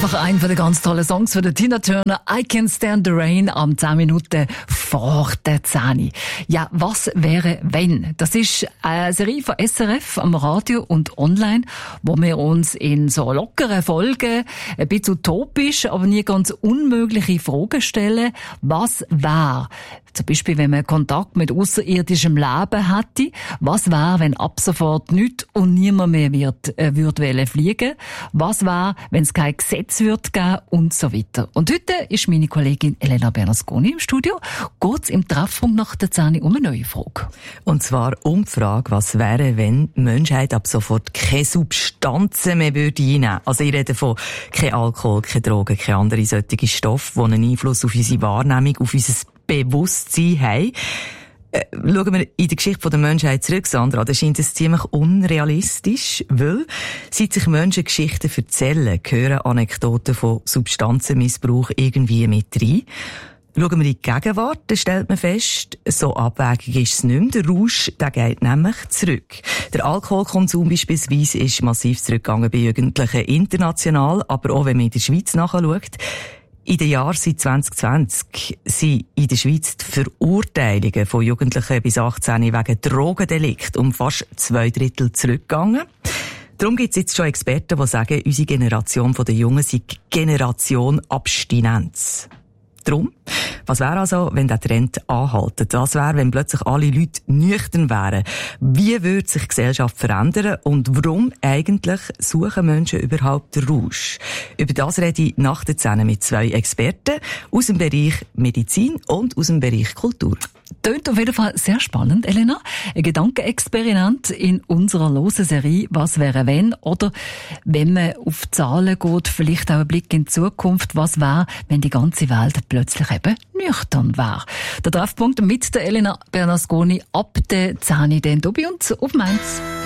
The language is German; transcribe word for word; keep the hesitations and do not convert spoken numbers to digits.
einfach ein von den ganz tollen Songs von der Tina Turner. I Can't Stand the Rain am zehn Minuten vor der zehn. Ja, was wäre, wenn? Das ist eine Serie von S R F am Radio und online, wo wir uns in so lockeren Folgen ein bisschen utopisch, aber nie ganz unmögliche Fragen stellen. Was wäre? Zum Beispiel, wenn man Kontakt mit außerirdischem Leben hätte. Was wäre, wenn ab sofort nichts und niemand mehr wird, äh, würde fliegen? Was wäre, wenn es kein Gesetz würde geben? Und so weiter. Und heute ist meine Kollegin Elena Bernasconi im Studio. Geht's im Treffpunkt nach der zehn um eine neue Frage. Und zwar um die Frage, was wäre, wenn die Menschheit ab sofort keine Substanzen mehr würde einnehmen? Also ich rede von kein Alkohol, keine Drogen, keine anderen solchen Stoffe, die einen Einfluss auf unsere Wahrnehmung, auf unser Bewusstsein haben. Äh, schauen wir in die Geschichte der Menschheit zurück, Sandra, da scheint es ziemlich unrealistisch, weil seit sich Menschen Geschichten erzählen, gehören Anekdoten von Substanzenmissbrauch irgendwie mit rein. Schauen wir in die Gegenwart, dann stellt man fest, so abwägig ist es nicht mehr. Der Rausch, der geht nämlich zurück. Der Alkoholkonsum beispielsweise ist massiv zurückgegangen bei Jugendlichen international, aber auch wenn man in der Schweiz nachschaut. In den Jahren seit zwanzig zwanzig sind in der Schweiz die Verurteilungen von Jugendlichen bis achtzehn wegen Drogendelikt um fast zwei Drittel zurückgegangen. Darum gibt es jetzt schon Experten, die sagen, unsere Generation der Jungen sei Generation Abstinenz. Darum, was wäre also, wenn der Trend anhaltet? Was wäre, wenn plötzlich alle Leute nüchtern wären? Wie würde sich die Gesellschaft verändern? Und warum eigentlich suchen Menschen überhaupt den Rausch? Über das rede ich nach der zehn mit zwei Experten aus dem Bereich Medizin und aus dem Bereich Kultur. Tönt auf jeden Fall sehr spannend, Elena. Ein Gedankenexperiment in unserer losen Serie «Was wäre wenn?» Oder wenn man auf Zahlen geht, vielleicht auch ein Blick in die Zukunft. Was wäre, wenn die ganze Welt plötzlich eben nüchtern wäre? Der Treffpunkt mit der Elena Bernasconi ab der zehn, denn du bei uns auf Mainz.